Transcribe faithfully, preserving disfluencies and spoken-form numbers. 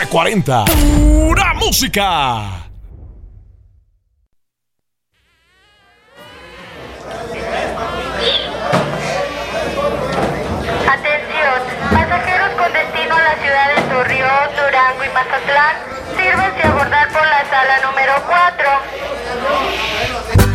nueve cuarenta. Pura música. Atención, pasajeros con destino a la ciudad de Torreón, Durango y Mazatlán, sírvanse a abordar por la sala número cuatro.